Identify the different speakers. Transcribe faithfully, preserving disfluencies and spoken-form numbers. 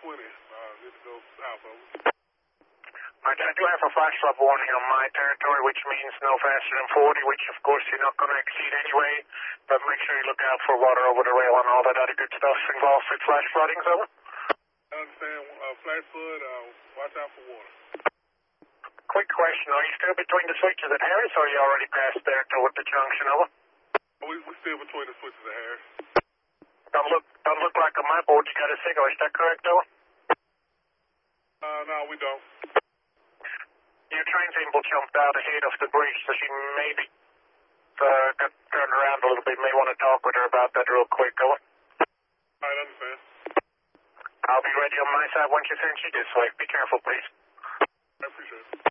Speaker 1: twenty. Uh, need to go south of them.
Speaker 2: Right, I do have a flash flood warning on my territory, which means no faster than forty, which of course you're not going to exceed anyway, but make sure you look out for water over the rail and all that other good stuff involved with flash flooding, over.
Speaker 1: I understand. Uh, flash flood, uh, watch out for water.
Speaker 2: Quick question, are you still between the switches at Harris, or are you already past there toward the junction, over?
Speaker 1: We, we're still between the switches at Harris.
Speaker 2: Don't look, don't look like on my board you got a signal, is that correct, over?
Speaker 1: Uh, no, we don't.
Speaker 2: Your train symbol jumped out ahead of the bridge, so she maybe uh, got turned around a little bit. May want to talk with her about that real quick, over.
Speaker 1: I understand.
Speaker 2: I'll be ready on my side once you send you this way. Be careful, please.
Speaker 1: I appreciate it.